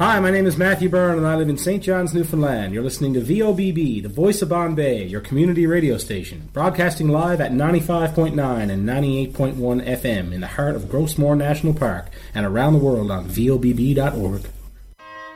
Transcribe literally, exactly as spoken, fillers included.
Hi, my name is Matthew Byrne, and I live in Saint John's, Newfoundland. You're listening to V O B B, the voice of Bombay, your community radio station, broadcasting live at ninety-five point nine and ninety-eight point one F M in the heart of Grossmore National Park and around the world on V O B B dot org.